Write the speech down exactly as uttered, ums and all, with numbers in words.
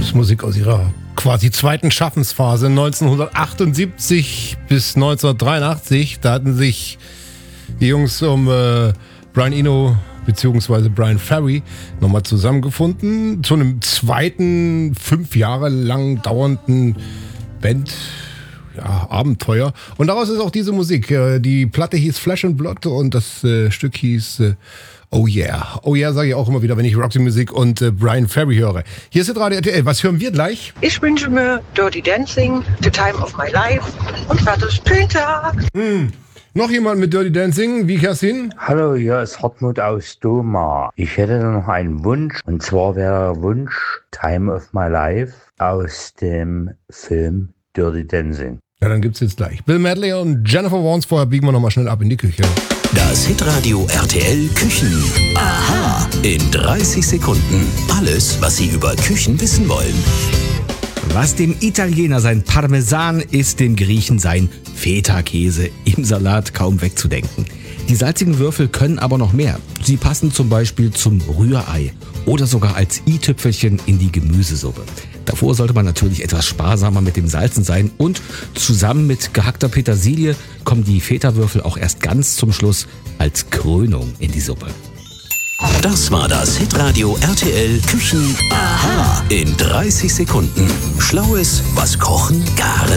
ist Musik aus ihrer quasi zweiten Schaffensphase, neunzehnhundertachtundsiebzig bis neunzehnhundertdreiundachtzig. Da hatten sich die Jungs um äh, Brian Eno bzw. Bryan Ferry nochmal zusammengefunden zu einem zweiten, fünf Jahre lang dauernden Band. Ja, Abenteuer. Und daraus ist auch diese Musik. Die Platte hieß Flesh and Blood und das äh, Stück hieß äh, Oh Yeah. Oh Yeah sage ich auch immer wieder, wenn ich Roxy Musik und äh, Bryan Ferry höre. Hier ist Radio R T L. Was hören wir gleich? Ich wünsche mir Dirty Dancing, The Time of My Life und fertig. Schönen Tag. Hm. Noch jemand mit Dirty Dancing? Wie, Kerstin? Hallo, hier ist Hartmut aus Doma. Ich hätte noch einen Wunsch, und zwar wäre der Wunsch Time of My Life aus dem Film Dirty Dancing. Ja, dann gibt's jetzt gleich Bill Medley und Jennifer Warnes. Vorher biegen wir nochmal schnell ab in die Küche. Das Hitradio R T L Küchen. Aha. In dreißig Sekunden. Alles, was Sie über Küchen wissen wollen. Was dem Italiener sein Parmesan ist, dem Griechen sein Feta-Käse im Salat kaum wegzudenken. Die salzigen Würfel können aber noch mehr. Sie passen zum Beispiel zum Rührei oder sogar als i-Tüpfelchen in die Gemüsesuppe. Davor sollte man natürlich etwas sparsamer mit dem Salzen sein und zusammen mit gehackter Petersilie kommen die Feta-Würfel auch erst ganz zum Schluss als Krönung in die Suppe. Das war das Hitradio R T L Küchen. Aha. In dreißig Sekunden. Schlaues, was Kochen gar